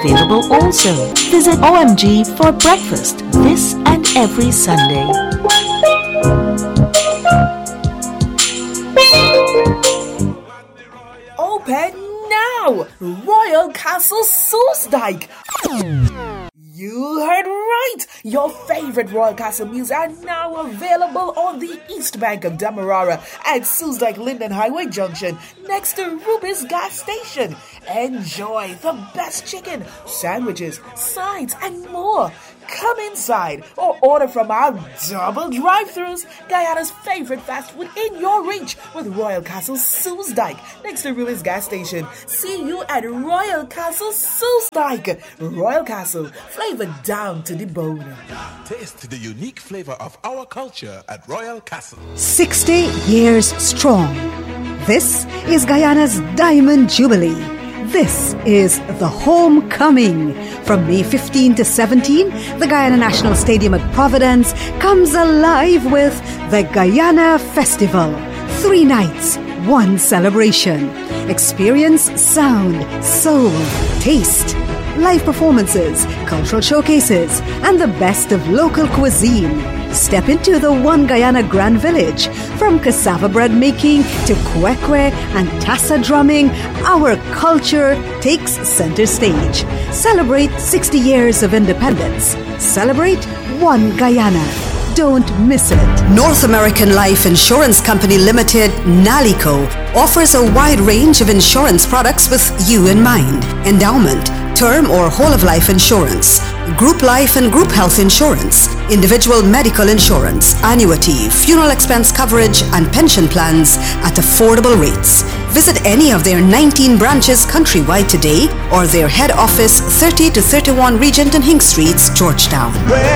available also. Visit OMG for breakfast this and every Sunday. Open now! Royal Castle Soestdijk! You heard right! Your favorite Royal Castle meals are now available on the east bank of Demerara at Soestdijk Linden Highway Junction next to Rubis Gas Station. Enjoy the best chicken, sandwiches, sides, and more. Come inside or order from our double drive-thrus, Guyana's favorite fast food in your reach with Royal Castle Soestdijk next to Rubis Gas Station. See you at Royal Castle Soestdijk. Royal Castle, flavored down to the bone. Taste the unique flavor of our culture at Royal Castle. 60 years strong. This is Guyana's Diamond Jubilee. This is the homecoming. From May 15 to 17, the Guyana National Stadium at Providence comes alive with the Guyana Festival. 3 nights, 1 celebration. Experience sound, soul, taste, live performances, cultural showcases, and the best of local cuisine. Step into the One Guyana Grand Village. From cassava bread making to kwekwe and tassa drumming, our culture takes center stage. Celebrate 60 years of independence. Celebrate One Guyana. Don't miss it. North American Life Insurance Company Limited, NALICO, offers a wide range of insurance products with you in mind. Endowment, term or whole-of-life insurance, group life and group health insurance, individual medical insurance, annuity, funeral expense coverage, and pension plans at affordable rates. Visit any of their 19 branches countrywide today or their head office 30 to 31 Regent and Hink Streets, Georgetown.